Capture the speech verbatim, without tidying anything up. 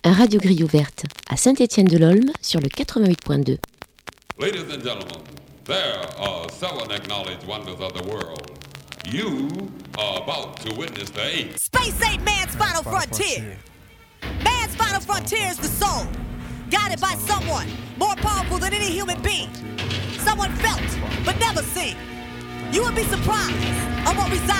Radio Grille Ouverte à Saint-Étienne-de-l'Olme sur le quatre-vingt-huit point deux. Ladies and gentlemen, there are seven acknowledged wonders of the world. You are about to witness the eighth. Space ain't man's final frontier. Man's final frontier is the soul, guided by someone more powerful than any human being. Someone felt but never seen. You would be surprised on what resides